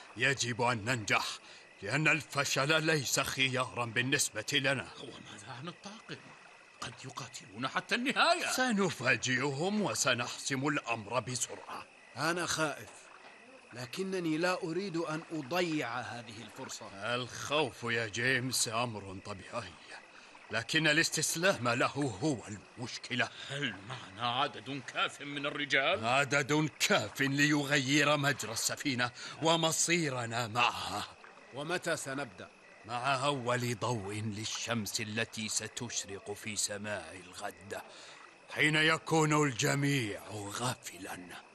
يجب أن ننجح، لأن الفشل ليس خيارا بالنسبة لنا. وماذا عن الطاقم؟ قد يقاتلون حتى النهاية. سنفاجئهم وسنحسم الأمر بسرعة. أنا خائف، لكنني لا أريد أن أضيع هذه الفرصة. الخوف يا جيمس أمر طبيعي، لكن الاستسلام له هو المشكلة. هل معنا عدد كاف من الرجال؟ عدد كاف ليغير مجرى السفينة ومصيرنا معها. ومتى سنبدأ؟ مع أول ضوء للشمس التي ستشرق في سماء الغد، حين يكون الجميع غافلاً.